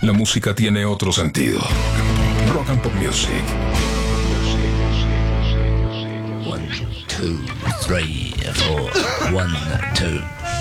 La música tiene otro sentido. Rock and Pop Music. 1, 2, 3, 4. 1, 2.